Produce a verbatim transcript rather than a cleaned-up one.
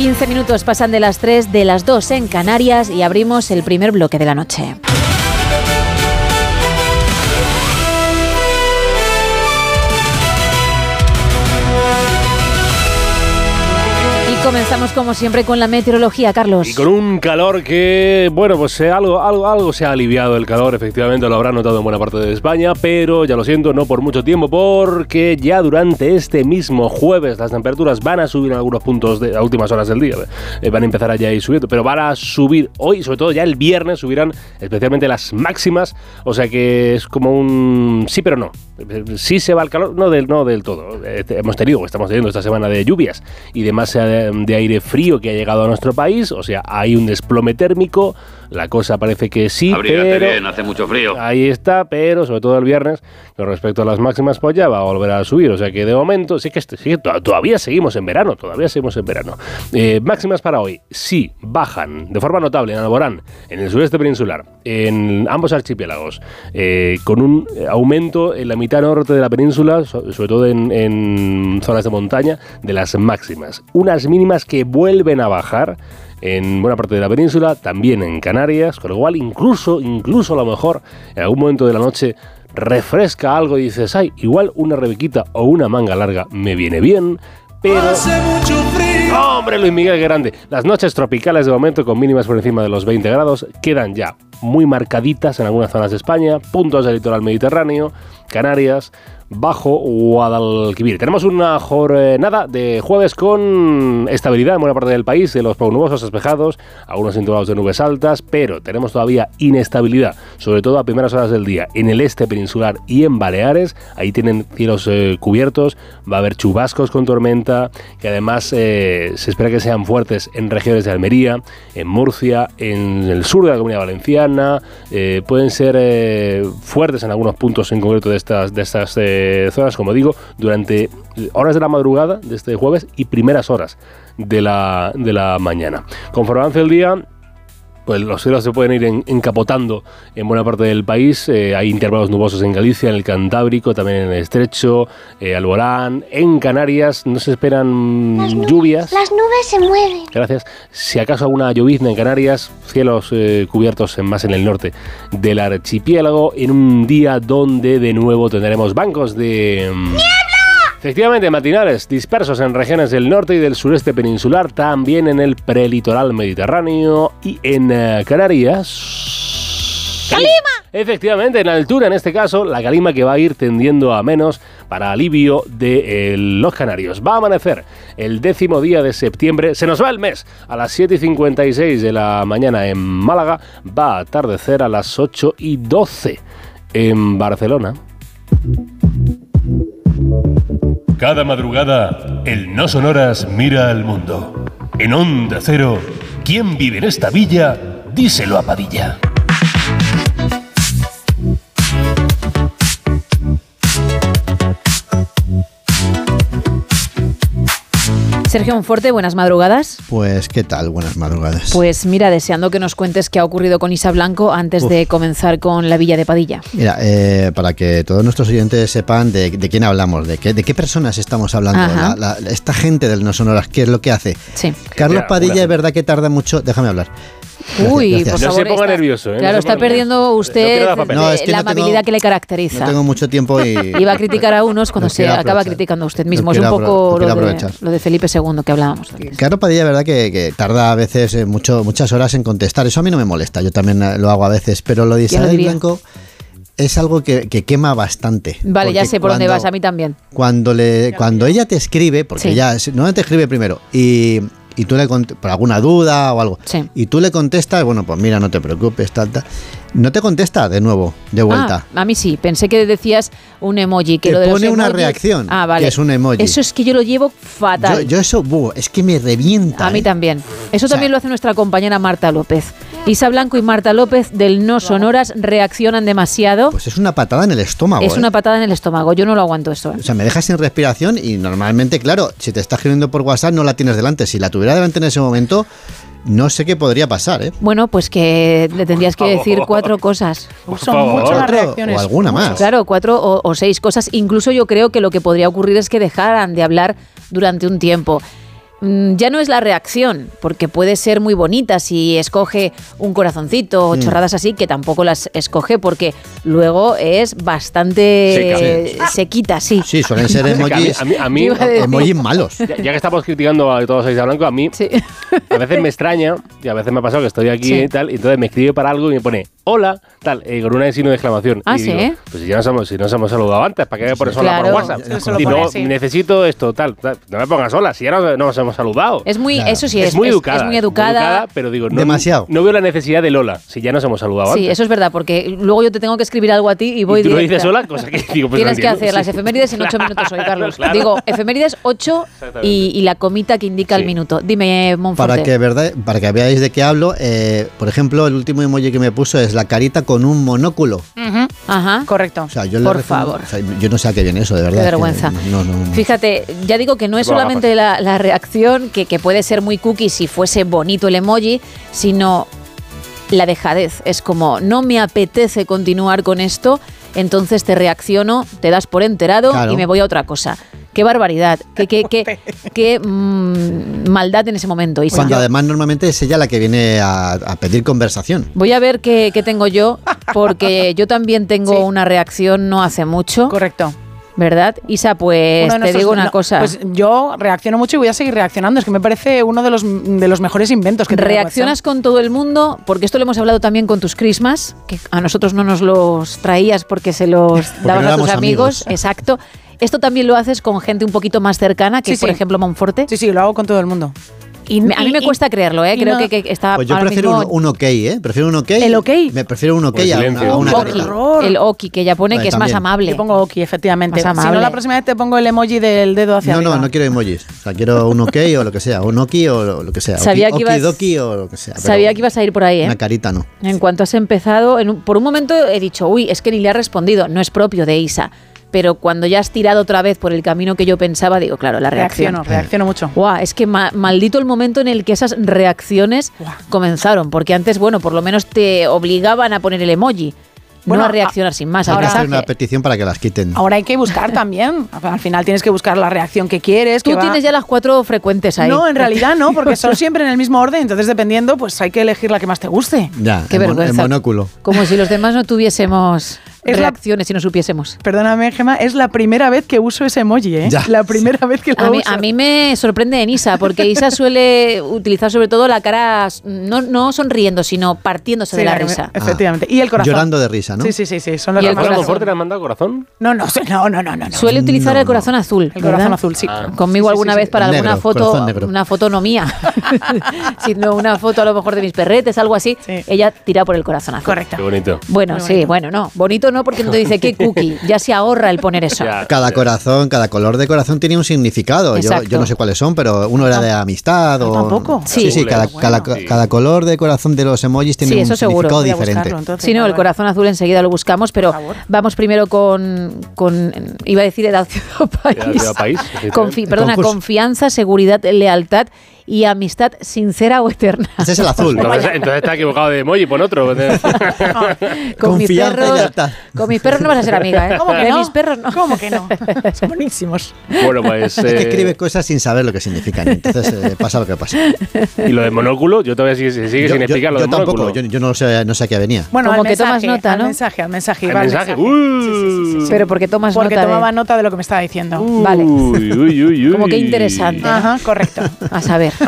quince minutos pasan de las tres, de las dos en Canarias, y abrimos el primer bloque de la noche. Comenzamos como siempre con la meteorología, Carlos. Y con un calor que, bueno, pues eh, algo, algo, algo se ha aliviado el calor, efectivamente lo habrá notado en buena parte de España, pero ya lo siento, no por mucho tiempo, porque ya durante este mismo jueves las temperaturas van a subir en algunos puntos de, a últimas horas del día, eh, van a empezar allá a ir subiendo, pero van a subir hoy, sobre todo ya el viernes, subirán especialmente las máximas, o sea que es como un sí pero no, sí se va el calor, no del, no del todo, eh, hemos tenido, estamos teniendo esta semana de lluvias y demás eh, de aire frío que ha llegado a nuestro país, o sea, hay un desplome térmico, la cosa parece que sí, Abrígate pero bien, hace mucho frío. Ahí está, pero sobre todo el viernes, con respecto a las máximas, pues ya va a volver a subir, o sea que de momento, sí que, sí que todavía seguimos en verano, todavía seguimos en verano. Eh, máximas para hoy, sí, bajan de forma notable en Alborán, en el sureste peninsular, en ambos archipiélagos, eh, con un aumento en la mitad norte de la península, sobre todo en, en zonas de montaña, de las máximas. Unas mínimas que vuelven a bajar en buena parte de la península, también en Canarias, con lo cual incluso, incluso a lo mejor en algún momento de la noche refresca algo y dices, ay, igual una rebequita o una manga larga me viene bien, pero... Hace mucho frío. ¡Oh, hombre, Luis Miguel, qué grande! Las noches tropicales de momento con mínimas por encima de los veinte grados quedan ya muy marcaditas en algunas zonas de España, puntos del litoral mediterráneo, Canarias, Bajo Guadalquivir. Tenemos una jornada de jueves con estabilidad en buena parte del país, de los poco nubosos despejados, algunos intervalos de nubes altas, pero tenemos todavía inestabilidad, sobre todo a primeras horas del día, en el este peninsular y en Baleares. Ahí tienen cielos eh, cubiertos, va a haber chubascos con tormenta, que además eh, se espera que sean fuertes en regiones de Almería, en Murcia, en el sur de la Comunidad Valenciana, eh, pueden ser eh, fuertes en algunos puntos en concreto de estas, de estas eh, zonas, como digo, durante horas de la madrugada de este jueves y primeras horas de la, de la mañana. Conforme avance el día, pues los cielos se pueden ir en, encapotando en buena parte del país. Eh, hay intervalos nubosos en Galicia, en el Cantábrico, también en el Estrecho, eh, Alborán. En Canarias no se esperan las nubes, lluvias. Las nubes se mueven. Gracias. Si acaso alguna llovizna en Canarias, cielos eh, cubiertos en, más en el norte del archipiélago, en un día donde de nuevo tendremos bancos de... ¡niebla! Efectivamente, matinales dispersos en regiones del norte y del sureste peninsular, también en el prelitoral mediterráneo y en uh, Canarias. ¡Calima! Efectivamente, en altura, en este caso, la calima que va a ir tendiendo a menos para alivio de eh, los canarios. Va a amanecer el décimo día de septiembre, se nos va el mes a las siete y cincuenta y seis de la mañana en Málaga, va a atardecer a las ocho y doce en Barcelona. Cada madrugada, el No Sonoras mira al mundo. En Onda Cero, ¿quién vive en esta villa? Díselo a Padilla. Sergio Monforte, buenas madrugadas. Pues, ¿qué tal? Buenas madrugadas. Pues mira, deseando que nos cuentes qué ha ocurrido con Isa Blanco antes Uf. de comenzar con la Villa de Padilla. Mira, eh, para que todos nuestros oyentes sepan de, de quién hablamos, de qué, de qué personas estamos hablando, la, la, esta gente del No Sonoras, ¿qué es lo que hace? Sí. Carlos Padilla, es verdad que tarda mucho, déjame hablar. Gracias, Uy, gracias. por favor, no se ponga está, nervioso. ¿eh? Claro, no está perdiendo usted no no, es que la no tengo, amabilidad que le caracteriza. No tengo mucho tiempo y... y va a criticar a unos cuando se acaba aprovechar. criticando a usted mismo. No es un poco apro- lo, de, lo de Felipe segundo que hablábamos antes. Carlos Padilla, verdad que, que tarda a veces eh, mucho, muchas horas en contestar. Eso a mí no me molesta, yo también lo hago a veces. Pero lo de Isabel Blanco es algo que, que quema bastante. Vale, ya sé por cuando, dónde vas, a mí también. Cuando, le, cuando ella te escribe, porque sí. ella no te escribe primero, y... y tú le cont- por alguna duda o algo, sí. y tú le contestas, bueno, pues mira, no te preocupes, tal, tal. No te contesta de nuevo, de vuelta. Ah, a mí sí, pensé que decías un emoji. Que te lo de pone los una emojis, reacción, ah, vale. que es un emoji. Eso es que yo lo llevo fatal. Yo, yo eso, buh, es que me revienta. A ¿eh? mí también. Eso o sea, también lo hace nuestra compañera Marta López. Isa Blanco y Marta López del No Sonoras reaccionan demasiado. Pues es una patada en el estómago. Es ¿eh? una patada en el estómago, yo no lo aguanto eso. ¿eh? O sea, me dejas sin respiración y normalmente, claro, si te está escribiendo por WhatsApp no la tienes delante. Si la tuviera delante en ese momento... no sé qué podría pasar, ¿eh? Bueno, pues que le tendrías que decir cuatro cosas. Son muchas las reacciones. O alguna más. Claro, cuatro o, o seis cosas. Incluso yo creo que lo que podría ocurrir es que dejaran de hablar durante un tiempo. ya no es la reacción, porque puede ser muy bonita si escoge un corazoncito o chorradas así, que tampoco las escoge porque luego es bastante Seca. sequita, sí. Sí, suelen ser emojis, A mí, a mí, Iba a decir- emojis malos. ya, ya que estamos criticando a todos Isa Blanco, a mí Sí. a veces me extraña y a veces me ha pasado que estoy aquí Sí. y tal, y entonces me escribe para algo y me pone hola, tal, eh, con una signo de exclamación. Ah, y ¿sí? digo, pues si ya nos hemos, si nos hemos saludado antes, ¿para qué me pones hola Claro. por WhatsApp? Ya, ya, Y ya. luego Sí. necesito esto, tal, tal. No me pongas hola, si ya nos, nos hemos saludado. Es muy, Claro. eso sí, es, es, muy es- educada. es muy educada. pero digo, no, Demasiado. No veo la necesidad del hola, si ya nos hemos saludado Sí, antes. eso es verdad, porque luego yo te tengo que escribir algo a ti y voy y tú lo directa. dices hola, cosa que digo, pues Tienes no que entiendo. hacer las Sí. efemérides en ocho minutos hoy, Carlos. Claro. Digo, efemérides ocho Exactamente. y, y la comita que indica Sí. el minuto. Dime, Monforte. Para que, verdad, para que veáis de qué hablo, eh, por ejemplo, el último emoji que me puso es la carita con un monóculo. Ujú, Ajá. correcto. O sea, yo le Por refiero- favor. o sea, yo no sé a qué viene eso, de verdad. Qué es que vergüenza. No, no, no. Fíjate, ya digo que no es Ponga solamente la, la reacción, que, que puede ser muy cookie si fuese bonito el emoji, sino la dejadez. Es como, no me apetece continuar con esto, entonces te reacciono, te das por enterado Claro. y me voy a otra cosa. Qué barbaridad, qué, qué, qué, qué mm, maldad en ese momento, Isa. Cuando además normalmente es ella la que viene a, a pedir conversación. Voy a ver qué, qué tengo yo, porque yo también tengo Sí. una reacción no hace mucho, Correcto. ¿verdad? Isa, pues Uno de te nuestros- digo una no, cosa. Pues yo reacciono mucho y voy a seguir reaccionando. Es que me parece uno de los, de los mejores inventos que tiene ¿Reaccionas WhatsApp. con todo el mundo? Porque esto lo hemos hablado también con tus Christmas, que a nosotros no nos los traías porque se los dabas no a tus éramos amigos. amigos. Exacto. ¿Esto también lo haces con gente un poquito más cercana, que Sí, es, por sí. ejemplo, Monforte? Sí, sí, lo hago con todo el mundo. Y, Me- a mí y- me y- cuesta creerlo, ¿eh? y Creo no- que, que está Pues yo ahora prefiero mismo... un, un ok, ¿eh? Prefiero un ok. ¿El ok? Me prefiero un ok Por a silencio. una, a una Un carita. horror. El oki, que ella pone Vale, que es más también. amable. Yo pongo Oki, efectivamente. Más Si amable. no, la próxima vez te pongo el emoji del dedo hacia No, arriba. no, no quiero emojis. O sea, quiero un ok o lo que sea. Un oki o lo, lo que sea. Sabía Oki, que ibas- okidoki o lo que sea. pero Sabía que ibas a ir por ahí, ¿eh? Una carita no. En cuanto has empezado, en un- por un momento he dicho, uy, es que ni le ha respondido, no es propio de Isa. Pero cuando ya has tirado otra vez por el camino que yo pensaba, digo, claro, la reacción. Reacciono, reacciono mucho. Guau, es que ma- maldito el momento en el que esas reacciones Guau. comenzaron, porque antes, bueno, por lo menos te obligaban a poner el emoji, Bueno, no a reaccionar sin más al Hay que hacer mensaje. una petición para que las quiten. Ahora hay que buscar también. Al final tienes que buscar la reacción que quieres. Tú que va- tienes ya las cuatro frecuentes ahí. No, en realidad no, porque son siempre en el mismo orden. Entonces, dependiendo, pues hay que elegir la que más te guste. Ya, Qué el, mon- vergüenza. el monóculo. Como si los demás no tuviésemos Es la- reacciones y no supiésemos. Perdóname, Gemma, es la primera vez que uso ese emoji, ¿eh? Ya. La primera vez que lo A mí, uso. a mí me sorprende en Isa, porque Isa suele utilizar sobre todo la cara no, no sonriendo, sino partiéndose Sí, de la que me- risa. Efectivamente. Y el corazón. Llorando de risa, ¿no? Sí, sí, sí, sí. Son los Y el que ¿Ahora más- corazón. Monforte le han mandado corazón? No, no, no, no, no, no. no. Suele utilizar No, el no. corazón azul. El corazón ¿verdad? azul, sí. Ah. Conmigo Sí, sí, alguna sí, vez sí. para Negro, alguna foto, corazón negro. una foto no mía, sino una foto a lo mejor de mis perretes, algo así, Sí. ella tira por el corazón azul. Correcto. Qué bonito. Bueno, Muy sí, bonito. bueno, no. Bonito no, porque no te dice qué cookie. Ya se ahorra el poner eso. Ya, Cada ya. corazón, cada color de corazón tenía un significado. Yo, Exacto. yo no sé cuáles son, pero uno era de amistad o... tampoco. Sí, Sí. sí, cada, Bueno, cada, sí. cada color de corazón de los emojis tiene Sí, un eso seguro. significado Voy a diferente. buscarlo, entonces. Sí, no, el Vale, corazón azul enseguida lo buscamos, pero Por favor. vamos primero con, con iba a decir edad ciudad país. Edad, ciudad, país, Confi- El perdona, concurso. confianza, seguridad, lealtad y amistad sincera o eterna. Ese es el azul. Entonces, entonces está equivocado de emoji, pon otro. Con mis Confianza y perros, lealtad. con mis perros no vas a ser amiga, ¿eh? ¿Cómo que de no? mis perros no. ¿Cómo que no? Son buenísimos. Bueno, pues. Es que eh, escribe cosas sin saber lo que significan. Entonces eh, pasa lo que pasa. Y lo de monóculo, yo todavía sigue, sigue Yo, sin yo- explicar lo yo de tampoco, monóculo. yo, yo no sé, no sé a qué venía. Bueno, Como al que tomas mensaje, nota, al ¿no? mensaje, al mensaje. ¿Al iba al mensaje? Sí, sí, sí, sí, sí. Pero porque tomas Porque nota tomaba de... nota de lo que me estaba diciendo. Vale. Uy, uy, uy, uy. Como que interesante. Ajá, correcto. A saber.